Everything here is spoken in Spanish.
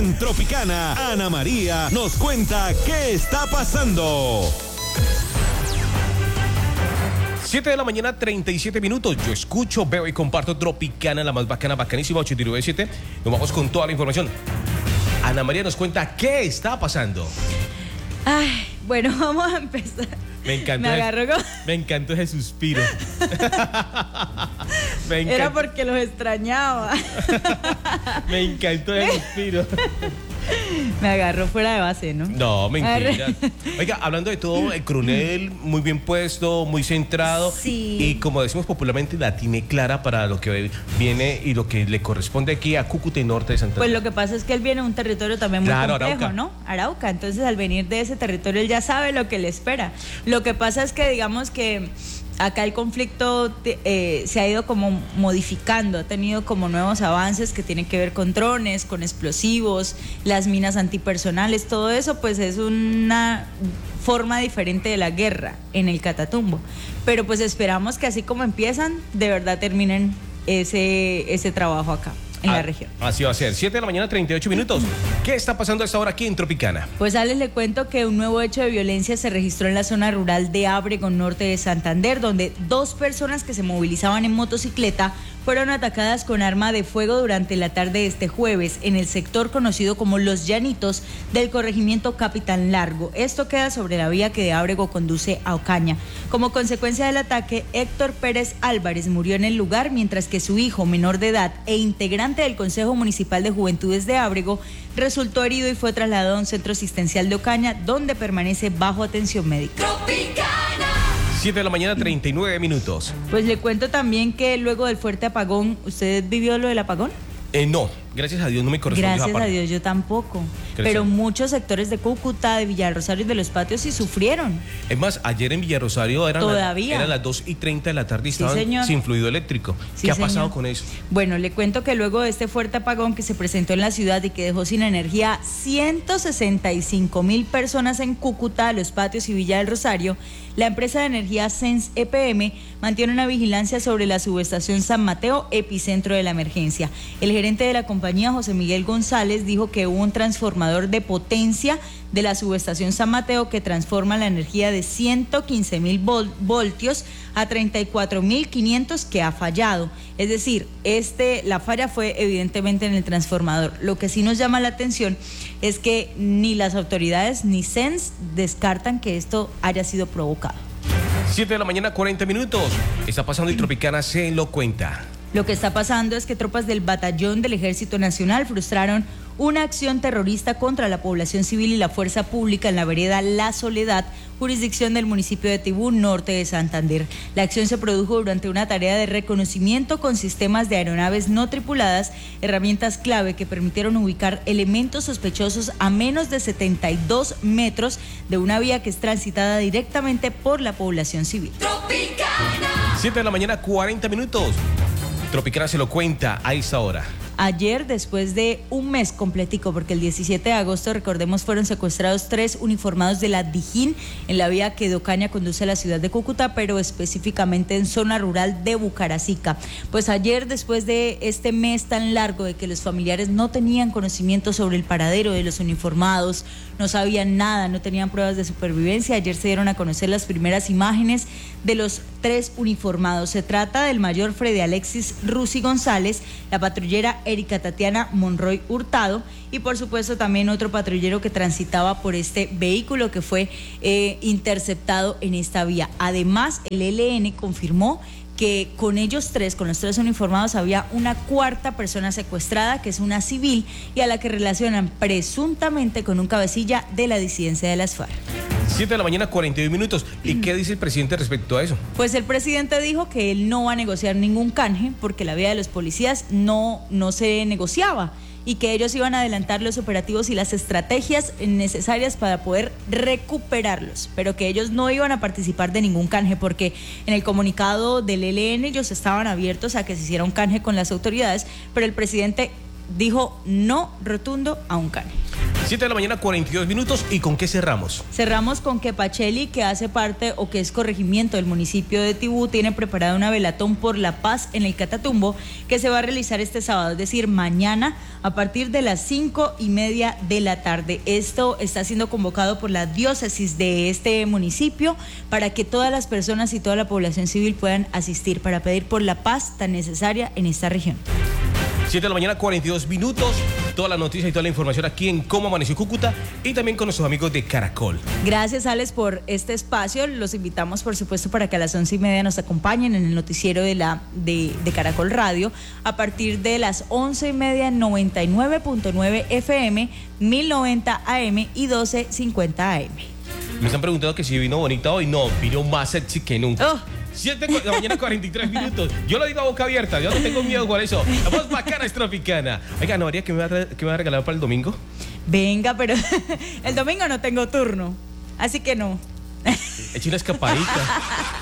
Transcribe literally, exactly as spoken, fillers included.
En Tropicana, Ana María nos cuenta qué está pasando. siete de la mañana, treinta y siete minutos. Yo escucho, veo y comparto Tropicana, la más bacana, bacanísima, ochenta y nueve punto siete. Nos vamos con toda la información. Ana María nos cuenta qué está pasando. Ay, bueno, vamos a empezar. Me encantó. Me agarró con... Me encantó ese suspiro. Me Era porque los extrañaba. Me encantó ese suspiro. Me agarró fuera de base, ¿no? No, mentira. Oiga, hablando de todo, el coronel muy bien puesto, muy centrado. Sí. Y como decimos popularmente, la tiene clara para lo que viene y lo que le corresponde aquí a Cúcuta y Norte de Santander. Pues lo que pasa es que él viene de un territorio también muy claro, complejo, Arauca. ¿no? Arauca. Entonces, al venir de ese territorio, él ya sabe lo que le espera. Lo que pasa es que, digamos que acá el conflicto eh, se ha ido como modificando, ha tenido como nuevos avances que tienen que ver con drones, con explosivos, las minas antipersonales, todo eso pues es una forma diferente de la guerra en el Catatumbo. Pero pues esperamos que así como empiezan, de verdad terminen ese, ese trabajo acá en ah, la región. Así va a ser. siete de la mañana, treinta y ocho minutos. ¿Qué está pasando a esta hora aquí en Tropicana? Pues Alex, le cuento que un nuevo hecho de violencia se registró en la zona rural de Ábrego, norte de Santander, donde dos personas que se movilizaban en motocicleta fueron atacadas con arma de fuego durante la tarde de este jueves en el sector conocido como Los Llanitos del corregimiento Capitán Largo. Esto queda sobre la vía que de Ábrego conduce a Ocaña. Como consecuencia del ataque, Héctor Pérez Álvarez murió en el lugar, mientras que su hijo, menor de edad e integrante del Consejo Municipal de Juventudes de Ábrego, resultó herido y fue trasladado a un centro asistencial de Ocaña, donde permanece bajo atención médica. Tropicana. siete de la mañana, treinta y nueve minutos. Pues le cuento también que luego del fuerte apagón, ¿usted vivió lo del apagón? Eh, no, gracias a Dios no me correspondió. Gracias a Dios, yo tampoco. Gracias. Pero muchos sectores de Cúcuta, de Villarrosario y de Los Patios sí sufrieron. Es más, ayer en Villarrosario eran, Todavía. La, eran las dos y treinta de la tarde y sí, estaban señor. sin fluido eléctrico. Sí, ¿Qué ha señor. pasado con eso? Bueno, le cuento que luego de este fuerte apagón que se presentó en la ciudad y que dejó sin energía ciento sesenta y cinco mil personas en Cúcuta, Los Patios y Villa del Rosario, la empresa de energía Sense E P M mantiene una vigilancia sobre la subestación San Mateo, epicentro de la emergencia. El gerente de la compañía, José Miguel González, dijo que hubo un transformador de potencia de la subestación San Mateo que transforma la energía de ciento quince mil voltios a treinta y cuatro mil quinientos que ha fallado. Es decir, este, la falla fue evidentemente en el transformador. Lo que sí nos llama la atención es que ni las autoridades ni Sense descartan que esto haya sido provocado. siete de la mañana, cuarenta minutos. Está pasando y Tropicana se lo cuenta. Lo que está pasando es que tropas del Batallón del Ejército Nacional frustraron una acción terrorista contra la población civil y la fuerza pública en la vereda La Soledad, jurisdicción del municipio de Tibú, norte de Santander. La acción se produjo durante una tarea de reconocimiento con sistemas de aeronaves no tripuladas, herramientas clave que permitieron ubicar elementos sospechosos a menos de setenta y dos metros de una vía que es transitada directamente por la población civil. Tropicana. siete de la mañana, cuarenta minutos. Tropicana se lo cuenta a esta hora. Ayer, después de un mes completico, porque el diecisiete de agosto, recordemos, fueron secuestrados tres uniformados de la Dijín en la vía que de Ocaña conduce a la ciudad de Cúcuta, pero específicamente en zona rural de Bucaracica. Pues ayer, después de este mes tan largo de que los familiares no tenían conocimiento sobre el paradero de los uniformados, no sabían nada, no tenían pruebas de supervivencia, ayer se dieron a conocer las primeras imágenes de los tres uniformados. Se trata del mayor Freddy Alexis Rusi González, la patrullera Erika Tatiana Monroy Hurtado y por supuesto también otro patrullero que transitaba por este vehículo que fue eh, interceptado en esta vía. Además, el E L N confirmó que con ellos tres, con los tres uniformados, había una cuarta persona secuestrada, que es una civil, y a la que relacionan presuntamente con un cabecilla de la disidencia de las FARC. siete de la mañana, cuarenta y dos minutos. ¿Y qué dice el presidente respecto a eso? Pues el presidente dijo que él no va a negociar ningún canje porque la vida de los policías no, no se negociaba y que ellos iban a adelantar los operativos y las estrategias necesarias para poder recuperarlos, pero que ellos no iban a participar de ningún canje porque en el comunicado del E L N ellos estaban abiertos a que se hiciera un canje con las autoridades, pero el presidente dijo no rotundo a un canje. siete de la mañana, cuarenta y dos minutos. ¿Y con qué cerramos? Cerramos con que Pacheli, que hace parte o que es corregimiento del municipio de Tibú, tiene preparada una velatón por la paz en el Catatumbo que se va a realizar este sábado, es decir, mañana a partir de las cinco y media de la tarde. Esto está siendo convocado por la diócesis de este municipio para que todas las personas y toda la población civil puedan asistir para pedir por la paz tan necesaria en esta región. siete de la mañana, cuarenta y dos minutos. Toda la noticia y toda la información aquí en Cómo Amaneció Cúcuta y también con nuestros amigos de Caracol. Gracias, Alex, por este espacio. Los invitamos, por supuesto, para que a las once y media nos acompañen en el noticiero de, la, de, de Caracol Radio a partir de las once y media en noventa y nueve punto nueve F M, mil noventa A M y doce cincuenta A M. Me están preguntando que si vino bonita hoy. No, vino más sexy que nunca. Oh. siete de la mañana, cuarenta y tres minutos. Yo lo digo a boca abierta, yo no tengo miedo por eso. La voz bacana es tropicana. Oiga, Ana María, ¿qué me va a, qué me va a regalar para el domingo? Venga, pero el domingo no tengo turno, así que no. Eche una escapadita.